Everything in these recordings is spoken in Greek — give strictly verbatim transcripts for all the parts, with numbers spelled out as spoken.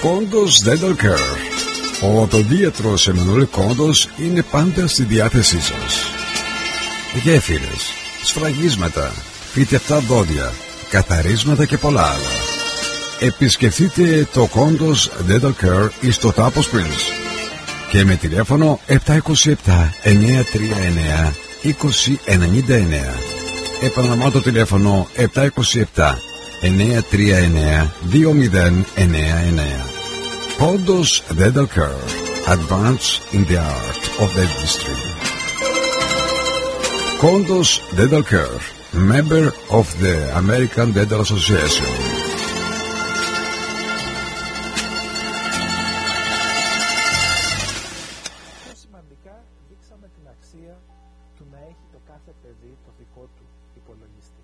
Κόντος Dental Care. Ο οδοντίατρος Εμμανουέλ Κόντος είναι πάντα στη διάθεσή σας. Γέφυρες, σφραγίσματα, φυτευτά δόντια, καθαρίσματα και πολλά άλλα. Επισκεφτείτε το Κόντος Dental Care εις το Τάπο Springs και με τηλέφωνο επτά είκοσι επτά εννιακόσια τριάντα εννέα είκοσι ενενήντα εννέα. Επαναλαμβάνω το τηλέφωνο επτά είκοσι επτά εννιακόσια τριάντα εννέα δύο μηδέν εννέα εννέα. Κόντος Dental Care. Advance in the art of dentistry. Κόντος Dental Care. Member of the American Dental Association. Σημαντικά δείξαμε την αξία του να έχει το κάθε παιδί το δικό του υπολογιστή.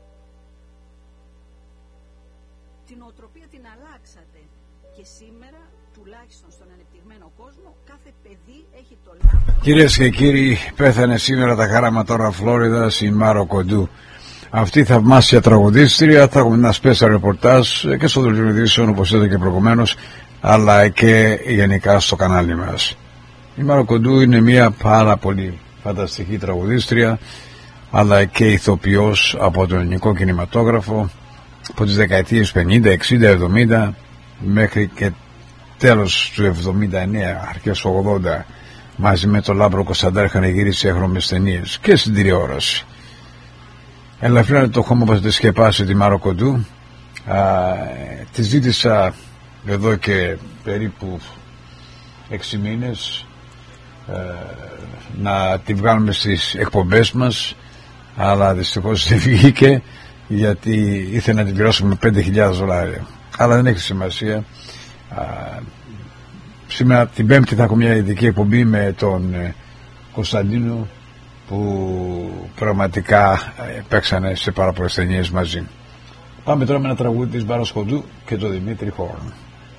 Την οτροπία την αλλάξατε και σήμερα, τουλάχιστον στον ανεπτυγμένο κόσμο, κάθε παιδί έχει το λάπτοπ. Κυρίες και κύριοι, πέθανε σήμερα τα χαράματα Φλόριδας η Μάρο Κοντού. Αυτή η θαυμάσια τραγουδίστρια. Θα έχουμε ένα special ρεπορτάζ και στο δελτίο ειδήσεων, όπως είδα και προηγουμένως, αλλά και γενικά στο κανάλι μας. Η Μάρο Κοντού είναι μια πάρα πολύ φανταστική τραγουδίστρια, αλλά και ηθοποιός από τον ελληνικό κινηματόγραφο από τις δεκαετίες πενήντα, εξήντα, εβδομήντα μέχρι και τέλος του εβδομήντα εννέα, αρχές του ογδόντα, μαζί με τον Λάμπρο Κωνσταντά είχαν γυρίσει έγχρωμες ταινίες και στην τηλεόραση. Ελαφρύνεται το χώμα που θα τη σκεπάσει τη Μάρο Κοντού. Τη ζήτησα εδώ και περίπου έξι μήνες α, να τη βγάλουμε στις εκπομπές μας, αλλά δυστυχώς δεν βγήκε, γιατί ήθελε να την πληρώσουμε πέντε χιλιάδες δολάρια, αλλά δεν έχει σημασία. Α, σήμερα την Πέμπτη θα έχω μια ειδική εκπομπή με τον ε, Κωνσταντίνο, που πραγματικά ε, παίξανε σε πάρα πολλές ταινίες μαζί. Πάμε τώρα με ένα τραγούδι της Μάρος Κοντού και τον Δημήτρη Χόρν.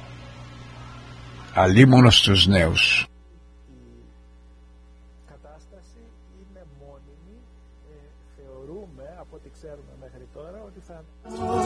Αλίμονο στους νέους. Η κατάσταση είναι μόνιμη, ε, θεωρούμε από ό,τι ξέρουμε μέχρι τώρα ότι θα